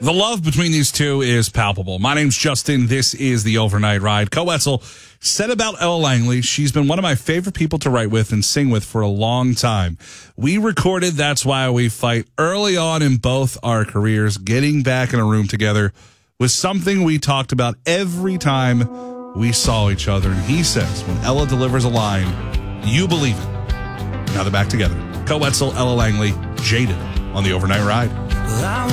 The love between these two is palpable. My name's Justin. This is the Overnight Ride. Co-Wetzel said about Ella Langley, she's been one of my favorite people to write with and sing with for a long time. We recorded That's Why We Fight early on in both our careers. Getting back in a room together was something we talked about every time we saw each other. And he says, when Ella delivers a line, you believe it. Now they're back together. Co-Wetzel, Ella Langley, Jaded on the Overnight Ride.